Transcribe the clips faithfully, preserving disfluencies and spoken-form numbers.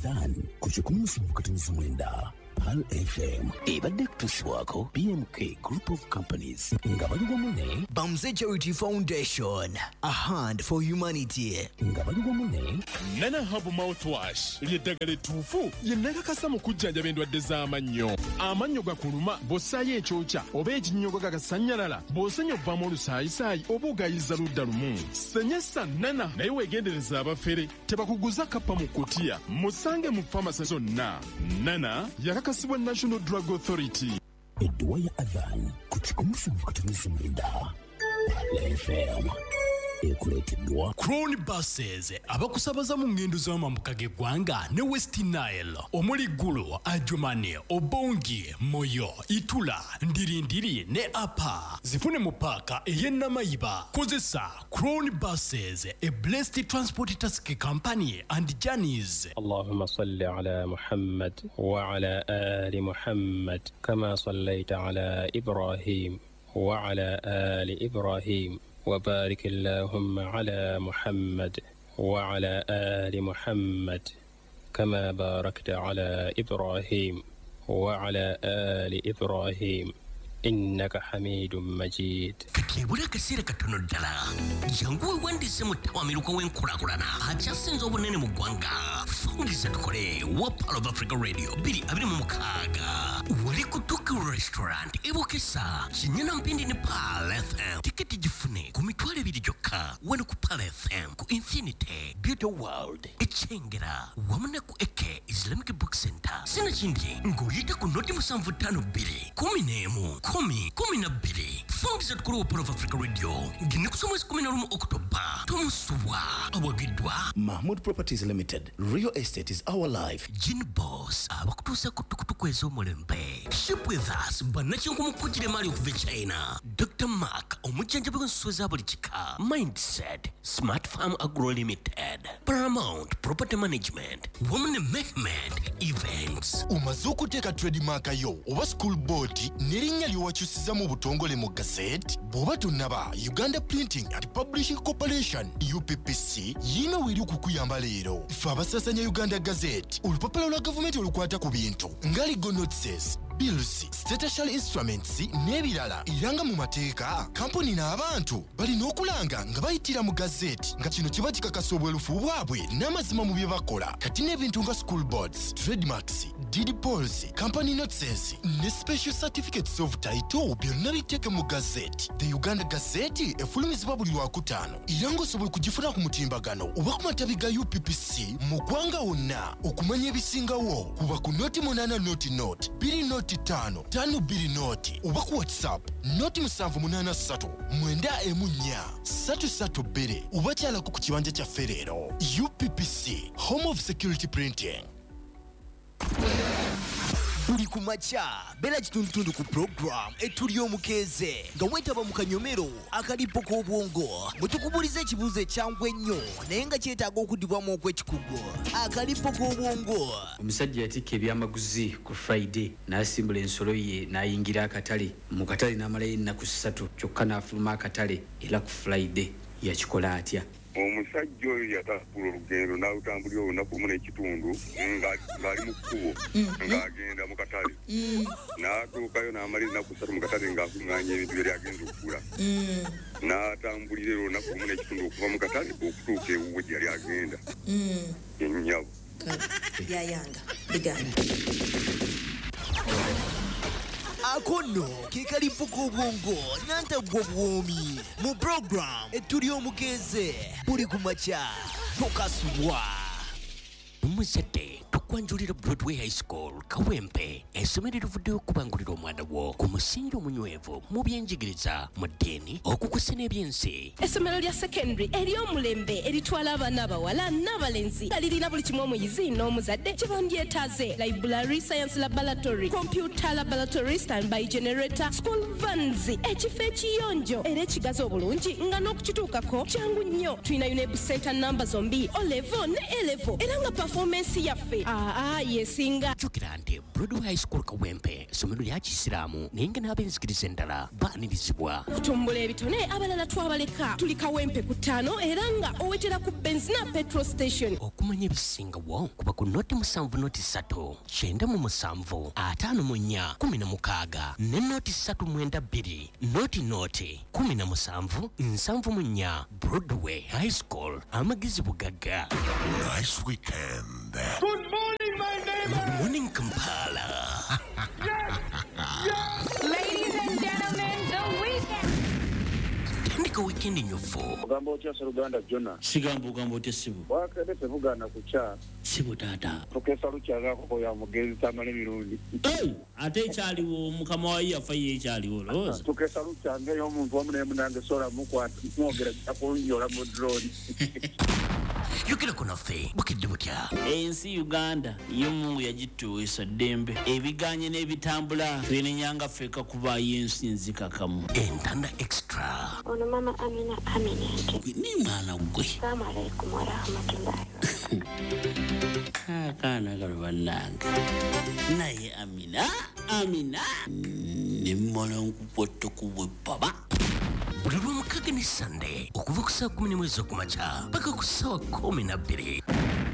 Adhan kuchukua mkutanizi mwenda Pal F M ebadde kutusibwako B M K Group of Companies nga bali wamune Bamze Charity Foundation, a hand for humanity nga bali wamune Nana Hub Mouthwash ly'eddagala ettuufu yennakakasa mu kujjanjaba endwadde z'amannyo. Amannyo gakuluma bw'ossaayo ekyokya oba ekinnyogo gagasannyalala bw'osenya obbamu olusaayisaayi oba ogayiza ludda lumu. Senyesa Nana naye weegendereza abafere tebakuguza kappa mu kutiya musange mu famasi zonna. Nana yakakasibwa National Drug Authority. edduwa ya Adhan kuchukua mkutanizi mwenda Pal F M ekuleteddwa Crown Buses abakusabaza mu ngendo z'amambuka g'eggwanga ne West Nile omuli Gulu, Adjumani, Obongi, Moyo, Itula, Ndirindiri ne Apa. Zifune mu paaka ey'e Namayiba. Kozesa Crown Buses, a blessed transport taxi company and journeys. اللهم صل على محمد وعلى آل محمد كما صليت على إبراهيم وعلى آل إبراهيم وبارك اللهم على محمد وعلى آل محمد كما باركت على إبراهيم وعلى آل إبراهيم إنك حميد مجيد. Kakebula kasira katono ddala jangu wandise mu tawamiruko w'enkulakulana akyasinza obunene mu ggwanga. Fungiza tukole wa Pal of Africa Radio biri abiri mu mukaaga wali ku Tuku Restaurant ebokesa kinyana mpindi ne Pal F M. Tiketi gifune ku mitwalo ebiri gyokka wano ku Pal F M ku Infinity Beauty World Echengera wamu ne ku Eke Islamic Book Center. Sina kindi ng'oyita ku noti musanvu ttaano bbiri kumi n'emu kumi kumi na bbiri. Fungiza tukole wa Pal of Africa Radio ngine ku mwezi kumi na lumu Oktoba tomusubwa awagidwa Mahmood Properties Limited. Real estate is our life. Gin Boss abakutuusa ku tukutuku ez'omulembe. Ship with us bannakinku mukujjira maali okuva e China. Doctor Mark omujjanjabi w'ensusu eza buli kika. Mindset Smart Farm Agro Limited. Paramount Property Management wamu ne Mehmet Events. Umaze okuteeka trademark yo oba school board n'erinnya lyowakyusiza mu butongole mu gazette bw'oba tonnaba Uganda Printing and Publishing Corporation U P P C yino weri okukuyamba leero. Ffe abasasanya Uganda Gazette olupapula lwa gavumenti olukwata ku bintu nga legal notices, bills, statutory instruments n'ebirala era mu mateeka kampuni n'abantu balina okulanga nga bayitira mu gazette nga kino kiba kikakasa obwerufu bwabwe n'amazima mu bye bakola. Kati n'ebintu nga school boards, trademarks, deed polls, company notices ne special certificates of title byonna biteeke mu gazette. The Uganda Gazette efulumizibwa buli lwakutaano era ng'osobola kugifuna ku mutimbagano oba ku matabi ga U P P C mu ggwanga wonna. Okumanya ebisingawo kuba ku noti munaana noti noti bbiri noti ttaano ttaano bbiri noti oba ku WhatsApp noti musanvu munaana ssatu mwenda emu nnya ssatu ssatu bbiri oba kyalako ku kibanja kyaffe leero. U P P C, Home of Security Printing. buli kumacha bela kitundutundu ku program etuli omukeeze nga wetaba mu kanyomero akalipo k'obwongo bwe tukubuliza ekibuuzo ekyangwa ennyo naye nga kyetaaga okuddibwamu okw'ekikugu. Akalipo k'obwongo. Omusajja yatikka ebyamaguzi ku Friday n'asimbula ensolo ye n'ayingira akatale mu katale n'amalayo ennaku ssatu kyokka n'afuluma akatale era ku Friday yakikola atya? Omusajja oyo yatambula olugendo n'alutambulira olunaku lumu n'ekitundu ng'ali mu kkubo ng'agenda mu katale n'atuukayo n'amala ennaku ssatu mu katale ng'akuŋŋaanya ebintu byali agenza okugula n'atambulira olunaku lumu n'ekitundu okuva mu katale okutuuka ewuwe gye yali agenda ennyabo yayanga biganda. Akono ke kalipo k'obwongo n'antagwa bwomi mu program etuli omukeeze buli kumacha tokasubwa. Umuzadde tukwanjulira Broadway High School Kawempe essomero erivuddeyo okubangulira omwana wo ku musingi omunywevu mu byenjigiriza mu ddiini okukusa n'ebyensi. Essomero lya secondary ery'omulembe eritwala abaana abawala n'abalenzi nga lirina buli kimu omuyizi n'omuzadde kye bandyetaaze: library, science laboratory, computer laboratory, standby generator, school vans, ekifo ekiyonjo era ekigazi obulungi nga n'okukituukako kyangu nnyo. Tulina UNEB center namba zombi O level ne A level era nga performance yaffe aa yesinga jukira nti Broadway High School Kawempe somero lya Kisiraamu nenga n'abenzikiriza endala baanirizibwa kutumbula ebitone abalala twabaleka tuli Kawempe ku ttaano era nga owetera ku benzina petrol station okumanya ebisingawo kuba ku noti musanvu noti ssatu kyenda mu musanvu ataano mu nnya kumi na mukaaga ne noti ssatu mwenda bbiri noti noti kumi na musanvu nsanvu mu nnya Broadway High School amagezi bugagga. Nice weekend. Good morning, my neighbor. Good morning, Kampala. Yes, yes. Ladies and gentlemen, the weekend. Tandika weekend nyofu. Ugamba otya Uganda Jona. Sigamba ugamba otya sibu. Wakade tevugana kucha. Sibu tata. Tokesa luchaga ko ya mugezi tamale mirundi. Hey, ate kyaliwo mukama wa yafa ye kyaliwo loza. Tokesa luchanga yo muntu omune munange sola mukwa mwogera akunyola mu drone. Yukira kunafe bukidde butya ensi Uganda iyo Mungu yagituwesa ddembe ebiganye n'ebitambula twenenyanga feka kuba yensi nzikakamu entanda extra ono mama Amina Amina ni mwana gwe assalamu alaikum wa rahmatullahi kana kalwananga naye Amina Amina ni mwana nkupotto kubwe baba buli lw'omukaaga ne Sunday okuva ku saa kumi n'emu ez'okumakya paka ku ssaawa kumi na bbiri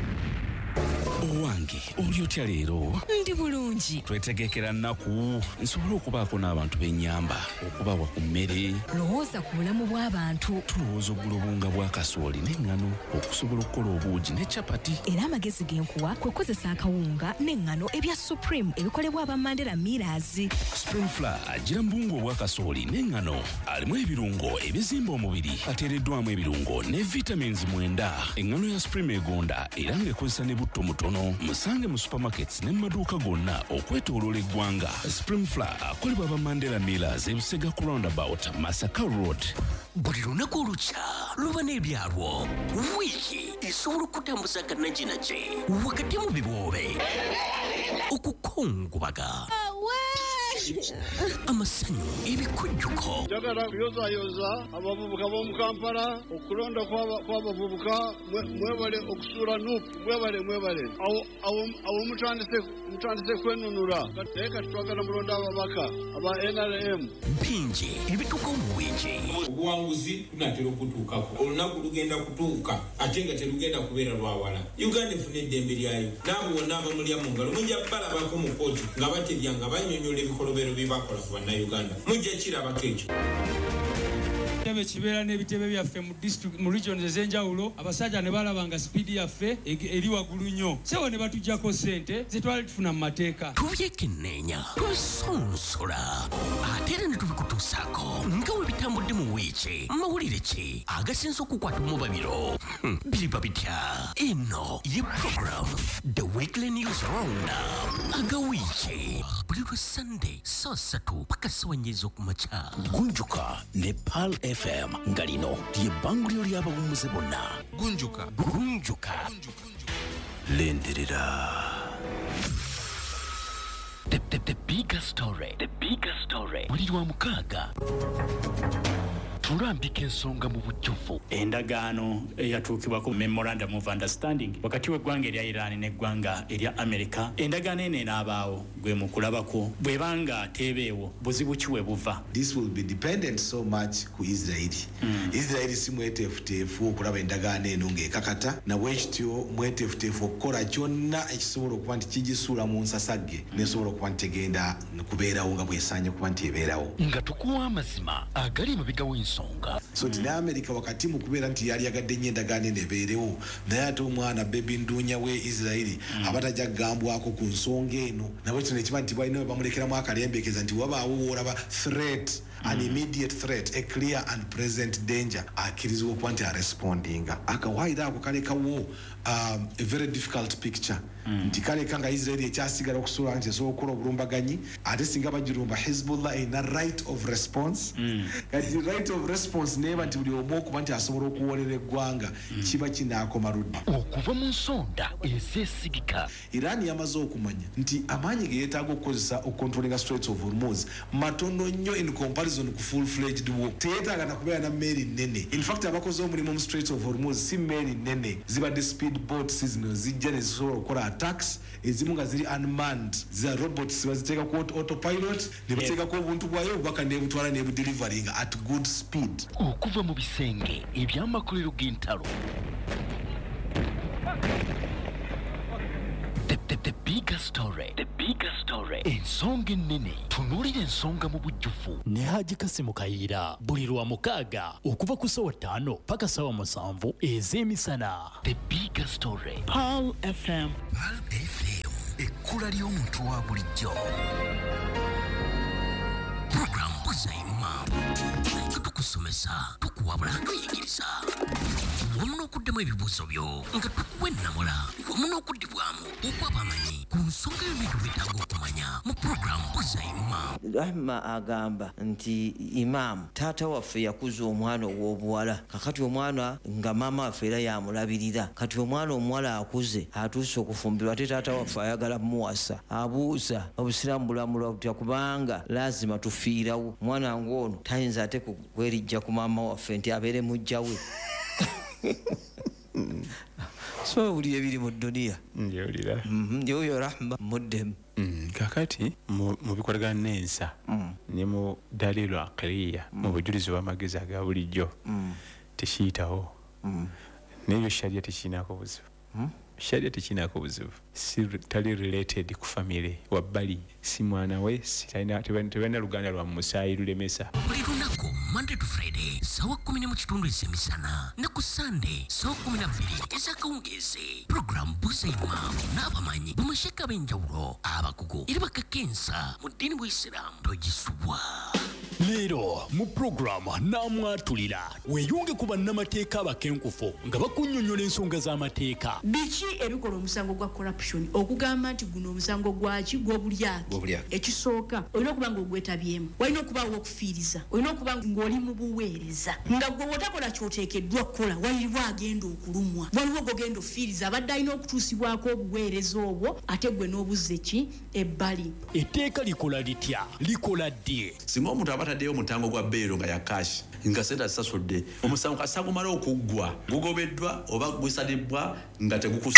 owange oli otya leero ndi bulungi twetegekera nnaku nsobole okubaako n'abantu b'ennyamba okubawa ku mmere lowooza ku bulamu bw'abantu tulowooza oggula obunga bwa kasooli n'eŋŋano okusobola okukola obuugi ne capati era amagezi genkuwa kwe kukozesa akawunga n'eŋŋano ebya supreme ebikolebwa aba Mandela Millers. Spring Flour agira mu buwunga obwa kasooli n'eŋŋano alimu ebirungo ebizimba omubiri ateereddwamu ebirungo ne vitamins mwenda eŋŋano ya Supreme egonda era ng'ekozesa ne butto mutono musange mu supermarkets ne maduuka gonna okwetooloola eggwanga. Spring Flour akolebwa aba Mandela Millers e Busega ku roundabout Masaka Road. buli lunaku olukya luba n'ebyalwo wiiki esobola okutambuza gannaginaje wakati mu biboobe okukongubaga amasanyu ebikujjuko njagala kuyozayoza abavubuka b'omu Kampala okulonda kw'abavubuka mwebale okusuula nuupu mwebale mwebale awo mutandise kwenunula naye kati twagala mulonda ababaka aba N R M bingi ebituuka mu wiiki obuwanguzi tunatera okutuukako olunaku lugenda kutuuka ate nga terugenda kubeera lwawala Uganda efuna eddembe lyayo naabo bonna abamulya mu ngalo mujja balabako mu kooti nga batebya nga banyonyola ebikolobero bibakola ku bannayuganda mujja kirabako ekyo Tebe kibeera n'ebitebe byaffe mu district mu regions ez'enjawulo abasajja ne balaba nga speed yaffe eri waggulu nnyo sewo ne batujjako ssente ze twali tufuna mu mateeka tubyekenneenya tusonsola ate era ne tubikutuusaako nga we bitambudde mu wiiki mawulire ki agasinza okukwata mu babiro biriba bitya eno ye program The Weekly News Roundup agawiiki buli lwa Sunday saa ssatu paka ssaawa nnya ez'okumakya gunjuka ne Pal F M nga lino ly'ebbanguliro ly'abawummuze bonna gunjuka gunjuka lenderera the, the, the bigger story the bigger story buli lwa mukaaga tulambika ensonga mu bujjuvu endagaano eyatuukibwako memorandum of understanding wakati w'eggwanga erya Iran n'eggwanga erya America endagaano eno enaabaawo gwe mu kulabako bw'ebanga teebeewo buzibu ki we buva. This will be dependent so much ku Israel mm. Israel si mweteefuteefu okulaba endagaano eno ng'ekakata na bwekityo mweteefuteefu okukola kyonna ekisobola okuba nti kigisuula mu nsasagge mm. nesobola okuba nti tegenda kubeerawo nga bwesaanye okuba nti ebeerawo nga tukuwa amazima agali emabega w'ensonga. So mm. tina America wakati mu kubeera nti yali yagadde nnyo endagaano eno ebeerewo naye ate omwana bebi nduunya we Israeli mm. abatajja kugambwako ku nsonga eno nabwe kino ekiba nti balina we bamulekeramu akalembekeza nti wabaawo woolaba threat mm. an immediate threat a clear and present danger akkirizibwa okuba nti arespondinga akawaayiro ako kalekawo um, a very difficult picture mm. nti kaleka nga Israeli ekyasigala okusobola nti esobola okukola obulumbaganyi ate singa bagirumba Hezbollah erina right of response kati mm. right of response neeba nti buli omu okuba nti asobola okuwoolera eggwanga mm. kiba kinaakoma ludda okuva mu nsonda ezeesigika. Iran yamaze okumanya nti amaanyi ge yeetaaga okukozesa okukontrolinga Straits of Hormuz matono nnyo in comparison horizon ku full fledged war teetaaga na kubeera na mmeeri nnene. In fact abakoze omulimu mu Strait of Hormuz si mmeeri nnene zibadde speed boats zino zijja ne zisobola okukola attacks ezimu nga ziri unmanned za robots baziteeka ku autopilot ne bateekako obuntu bwayo obubaka nebutwala nebudeliveringa at good speed. Okuva mu bisenge ebyamakolero g'entalo. The, the, the bigger story, the bigger story. Ensonga ennene tunuulira ensonga mu bujjuvu. Ne Haji Kasimu Kayiira buli lwa mukaaga okuva ku ssaawa ttaano paka ssaawa musanvu ez'emisana. The bigger story. Pearl F M. Pearl F M. Ekkula ly'omuntu wa bulijjo. Program Buzaima. Tukusomesa, tukuwabula, tuyigiriza. Wamu n'okuddemu ebibuuzo byo nga tukuwa ennamula. Wamu n'okuddibwamu okw'abamanyi ku nsonga y'ebintu byetaaga okumanya mu program Buzaima. Rahma agamba nti Imam taata waffe yakuza omwana ow'obuwala kakati omwana nga maama waffe era yamulabirira kati omwana omuwala akuze atuuse okufumbirwa ate taata waffe ayagala muwasa abuuza obusiraamu bulamulwa butya kubanga lazima tufiirawo mwana ng'ono tayinza ate kwerijja ku maama waffe nti abeere mujja we. So uli ebiri mu dunia njewulira njeyo Rahma muddemu kakati mu bikolagana n'ensa ne mu dalilu aqliya mu bujulizi bw'amagezi aga bulijjo tekiyitawo n'ebyo sharia tekiinaako buzibu sharia tekiinaako buzibu si tali related ku family wabbali si mwana we tebalina luganda lwa musaayi lulemesa. Buli lunaku Monday to Friday sawa kumi mu kitundu ez'emisana ne ku Sunday sawa kumi na bbiri ez'akawungeezi. Program Buzaima n'abamanyi bamasheka b'enjawulo abakugu era bakakensa mu ddiini bw'Isiraamu togisubwa. Leero mu programu Namwatulira weeyunge ku bannamateeka abakenkufu nga bakunnyonnyola ensonga z'amateeka. Biki ebikola omusango gwa corruption okugamba nti guno omusango gwaki gw'obulyake. Ekisooka olina okuba nga ogwetabyemu walina okubaawo okufiiriza olina okuba ng'oli mu buweereza nga gwe wotakola kyoteekeddwa kukola waliwo agenda okulumwa waliwo gogenda ofiiriza abadde alina okutuusibwako obuweereza obwo ate gwe n'obuzze ki ebbali. Etteeka likola litya likola ddi singa omuntu abataddeyo omutango gwa beero nga yakashi nga sente asasudde omusango kasita gumala okuggwa gugobeddwa oba gusalibwa nga tegukusa